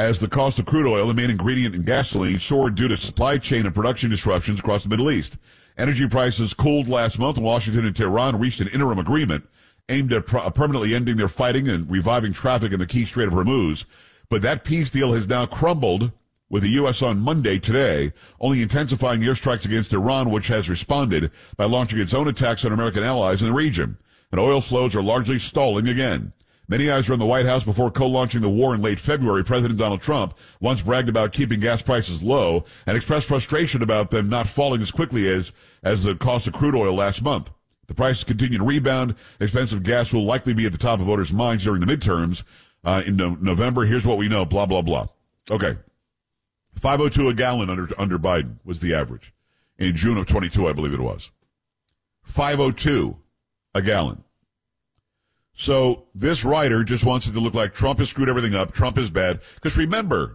as the cost of crude oil, the main ingredient in gasoline, soared due to supply chain and production disruptions across the Middle East. Energy prices cooled last month, and Washington and Tehran reached an interim agreement aimed at permanently ending their fighting and reviving traffic in the key Strait of Hormuz. But that peace deal has now crumbled, with the U.S. on Monday today only intensifying airstrikes against Iran, which has responded by launching its own attacks on American allies in the region. And oil flows are largely stalling again. Many eyes are on the White House. Before co-launching the war in late February, President Donald Trump once bragged about keeping gas prices low and expressed frustration about them not falling as quickly as the cost of crude oil last month. The prices continue to rebound. Expensive gas will likely be at the top of voters' minds during the midterms in November. Here's what we know, blah, blah, blah. Okay. 502 a gallon under Biden was the average. In June of 22, I believe it was. 502 a gallon. So this writer just wants it to look like Trump has screwed everything up. Trump is bad. Because remember,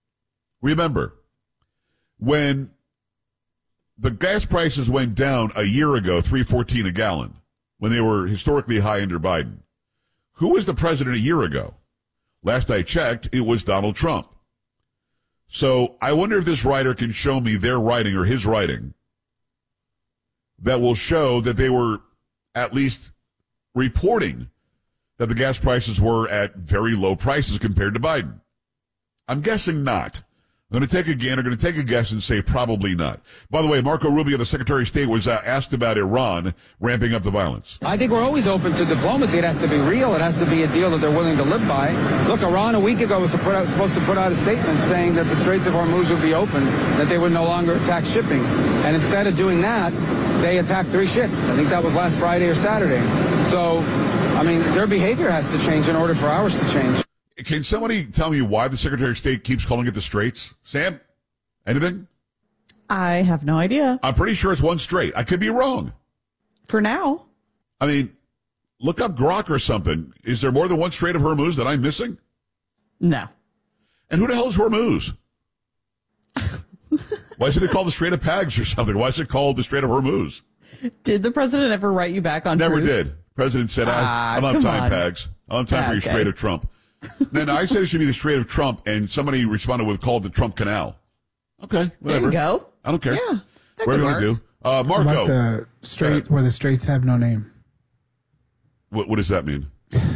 when the gas prices went down a year ago, $3.14 a gallon, when they were historically high under Biden, who was the president a year ago? Last I checked, it was Donald Trump. So I wonder if this writer can show me their writing or his writing that will show that they were at least reporting that the gas prices were at very low prices compared to Biden. I'm guessing not. I'm going to take a guess and say probably not. By the way, Marco Rubio, the Secretary of State, was asked about Iran ramping up the violence. I think we're always open to diplomacy. It has to be real. It has to be a deal that they're willing to live by. Look, Iran a week ago was supposed to put out a statement saying that the Straits of Hormuz would be open, that they would no longer attack shipping. And instead of doing that, they attacked 3 ships. I think that was last Friday or Saturday. So, I mean, their behavior has to change in order for ours to change. Can somebody tell me why the Secretary of State keeps calling it the Straits? Sam? Anything? I have no idea. I'm pretty sure it's one strait. I could be wrong. For now. I mean, look up Grok or something. Is there more than one Strait of Hormuz that I'm missing? No. And who the hell is Hormuz? Why isn't it called the Strait of Pags or something? Why is it called the Strait of Hormuz? Did the president ever write you back on Never truth? did. President said, I don't have time, Pags. I don't have time for your Strait of Trump. Then I said it should be the Strait of Trump, and somebody responded with called the Trump Canal. Okay, whatever. There you go. I don't care. Yeah, that what are could you going to do? Marco. How about the strait where the straits have no name? What does that mean?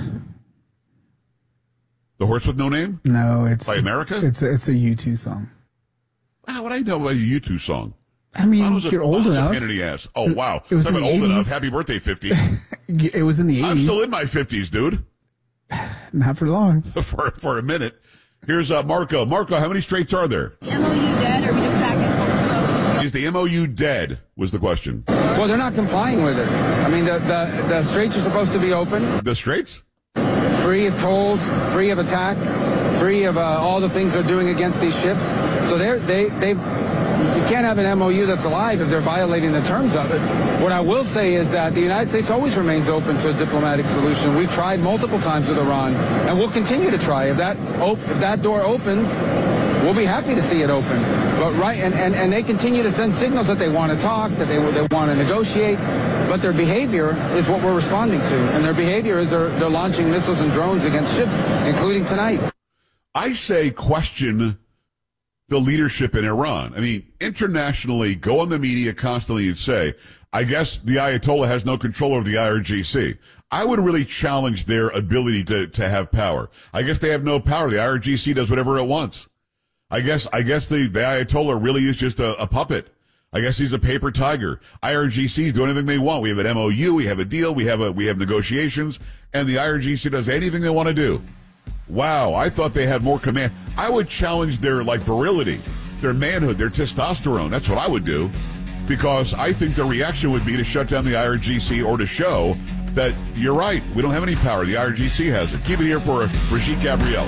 The horse with no name? No, it's by America. It's a U2 song. How would I know about a U2 song? I mean, you're old enough. Pain in the ass. Oh wow! It was in the old 80s. enough. Happy birthday, 50. It was in the 80s. I'm still in my 50s, dude. Not for long. for a minute. Here's Marco. Marco, how many straits are there? The MOU dead, or we just back it? Is the MOU dead? Was the question. Well, they're not complying with it. I mean, the straits are supposed to be open. The straits? Free of tolls, free of attack, free of all the things they're doing against these ships. So you can't have an MOU that's alive if they're violating the terms of it. What I will say is that the United States always remains open to a diplomatic solution. We've tried multiple times with Iran, and we'll continue to try. If that door opens, we'll be happy to see it open. But and they continue to send signals that they want to talk, that they want to negotiate, but their behavior is what we're responding to. And their behavior is they're launching missiles and drones against ships, including tonight. I say question the leadership in Iran. I mean, internationally, go on the media constantly and say, I guess the Ayatollah has no control over the IRGC. I would really challenge their ability to have power. I guess they have no power. The IRGC does whatever it wants. I guess the Ayatollah really is just a puppet. I guess he's a paper tiger. IRGCs do anything they want. We have an MOU, we have a deal, we have negotiations, and the IRGC does anything they want to do. Wow, I thought they had more command. I would challenge their virility, their manhood, their testosterone. That's what I would do, because I think the reaction would be to shut down the IRGC or to show that you're right. We don't have any power. The IRGC has it. Keep it here for Brigitte Gabrielle.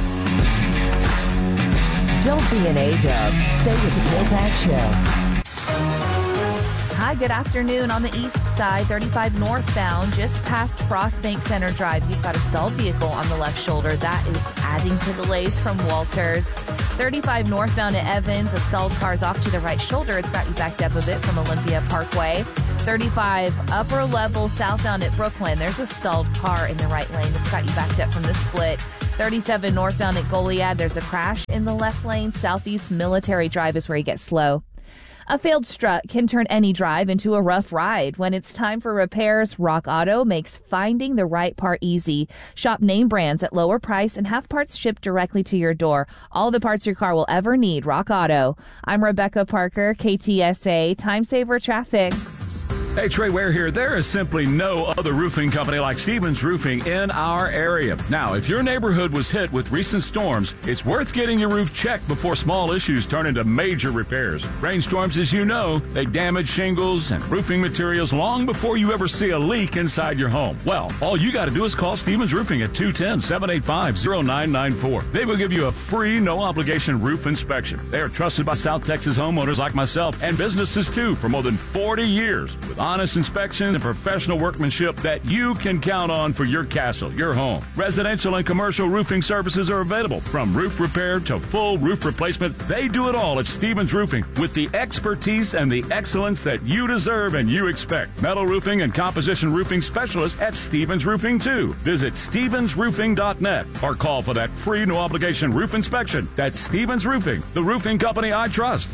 Don't be an A-dub. Stay with the Bill Pack Show. Hi, good afternoon. On the east side, 35 northbound, just past Frostbank Center Drive, you've got a stalled vehicle on the left shoulder. That is adding to delays from Walters. 35 northbound at Evans, a stalled car's off to the right shoulder. It's got you backed up a bit from Olympia Parkway. 35 upper level southbound at Brooklyn. There's a stalled car in the right lane. It's got you backed up from the split. 37 northbound at Goliad, there's a crash in the left lane. Southeast Military Drive is where you get slow. A failed strut can turn any drive into a rough ride. When it's time for repairs, Rock Auto makes finding the right part easy. Shop name brands at lower price and have parts shipped directly to your door. All the parts your car will ever need. Rock Auto. I'm Rebecca Parker, KTSA Time Saver Traffic. Hey, Trey Ware here. There is simply no other roofing company like Stevens Roofing in our area. Now, if your neighborhood was hit with recent storms, it's worth getting your roof checked before small issues turn into major repairs. Rainstorms, as you know, they damage shingles and roofing materials long before you ever see a leak inside your home. Well, all you got to do is call Stevens Roofing at 210-785-0994. They will give you a free, no-obligation roof inspection. They are trusted by South Texas homeowners like myself and businesses, too, for more than 40 years. With honest inspections and professional workmanship that you can count on for your castle, your home. Residential and commercial roofing services are available. From roof repair to full roof replacement, they do it all at Stevens Roofing with the expertise and the excellence that you deserve and you expect. Metal roofing and composition roofing specialists at Stevens Roofing, too. Visit stevensroofing.net or call for that free no-obligation roof inspection. That's Stevens Roofing, the roofing company I trust.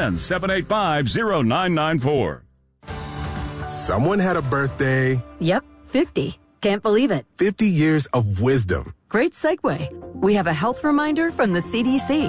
210-785-0994. Someone had a birthday. Yep, 50. Can't believe it. 50 years of wisdom. Great segue. We have a health reminder from the CDC.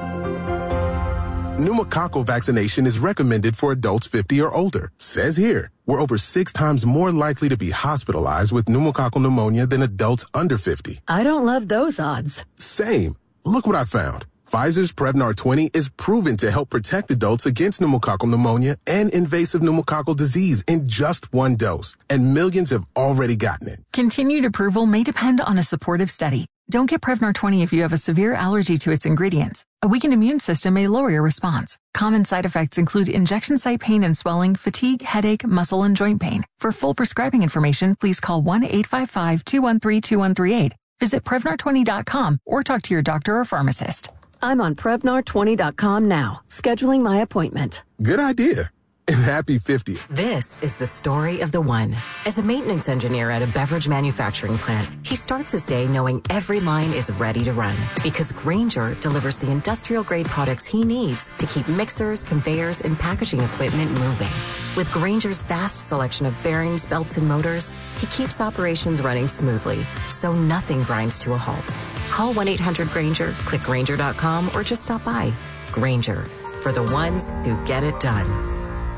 Pneumococcal vaccination is recommended for adults 50 or older. Says here, we're over 6 times more likely to be hospitalized with pneumococcal pneumonia than adults under 50. I don't love those odds. Same. Look what I found. Pfizer's Prevnar 20 is proven to help protect adults against pneumococcal pneumonia and invasive pneumococcal disease in just 1 dose, and millions have already gotten it. Continued approval may depend on a supportive study. Don't get Prevnar 20 if you have a severe allergy to its ingredients. A weakened immune system may lower your response. Common side effects include injection site pain and swelling, fatigue, headache, muscle, and joint pain. For full prescribing information, please call 1-855-213-2138. Visit Prevnar20.com or talk to your doctor or pharmacist. I'm on Prevnar20.com now, scheduling my appointment. Good idea. And happy 50th. This is the story of the one. As a maintenance engineer at a beverage manufacturing plant, he starts his day knowing every line is ready to run because Grainger delivers the industrial-grade products he needs to keep mixers, conveyors, and packaging equipment moving. With Grainger's vast selection of bearings, belts, and motors, he keeps operations running smoothly, so nothing grinds to a halt. Call 1-800-GRAINGER, click Grainger.com, or just stop by. Grainger, for the ones who get it done.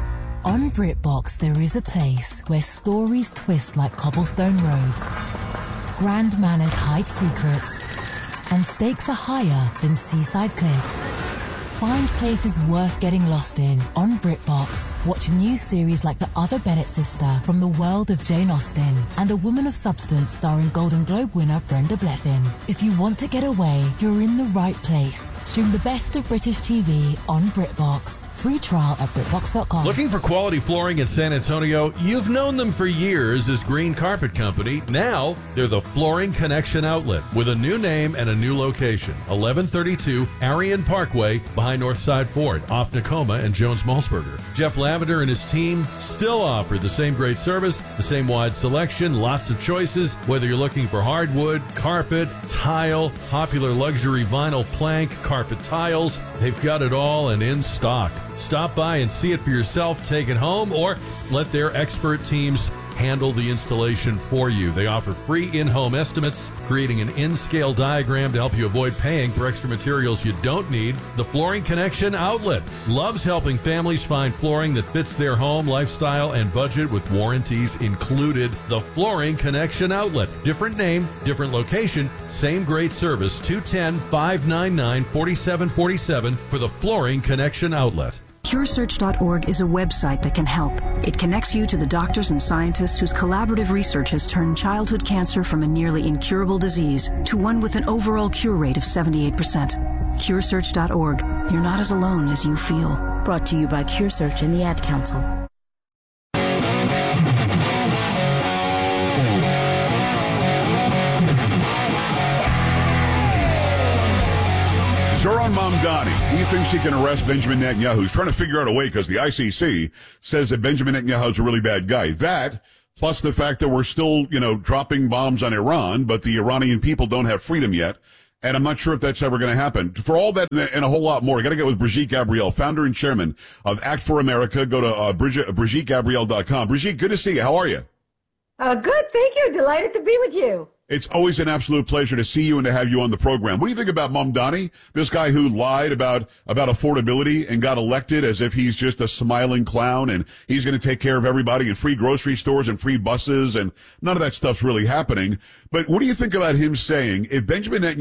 On BritBox, there is a place where stories twist like cobblestone roads, grand manners hide secrets, and stakes are higher than seaside cliffs. Find places worth getting lost in on BritBox. Watch new series like The Other Bennett Sister from the world of Jane Austen and A Woman of Substance starring Golden Globe winner Brenda Blethyn. If you want to get away, you're in the right place. Stream the best of British TV on BritBox. Free trial at BritBox.com. Looking for quality flooring in San Antonio? You've known them for years as Green Carpet Company. Now, they're the Flooring Connection Outlet with a new name and a new location. 1132 Arion Parkway behind Northside Ford, off Nakoma and Jones-Malsberger. Jeff Lavender and his team still offer the same great service, the same wide selection, lots of choices, whether you're looking for hardwood, carpet, tile, popular luxury vinyl plank, carpet tiles. They've got it all and in stock. Stop by and see it for yourself, take it home, or let their expert teams handle the installation for you. They offer free in-home estimates, creating an in-scale diagram to help you avoid paying for extra materials you don't need. The Flooring Connection Outlet loves helping families find flooring that fits their home, lifestyle, and budget with warranties included. The Flooring Connection Outlet. Different name, different location, same great service. 210-599-4747 for the Flooring Connection Outlet. CureSearch.org is a website that can help. It connects you to the doctors and scientists whose collaborative research has turned childhood cancer from a nearly incurable disease to one with an overall cure rate of 78%. CureSearch.org. You're not as alone as you feel. Brought to you by CureSearch and the Ad Council. Zoran Mamdani, he thinks he can arrest Benjamin Netanyahu. He's trying to figure out a way because the ICC says that Benjamin Netanyahu is a really bad guy. That, Plus the fact that we're still, dropping bombs on Iran, but the Iranian people don't have freedom yet. And I'm not sure if that's ever going to happen. For all that and a whole lot more, I got to get with Brigitte Gabriel, founder and chairman of Act for America. Go to BrigitteGabrielle.com. Brigitte, good to see you. How are you? Good, thank you. Delighted to be with you. It's always an absolute pleasure to see you and to have you on the program. What do you think about Mamdani, this guy who lied about affordability and got elected as if he's just a smiling clown and he's going to take care of everybody and free grocery stores and free buses, and none of that stuff's really happening. But what do you think about him saying if Benjamin Netanyahu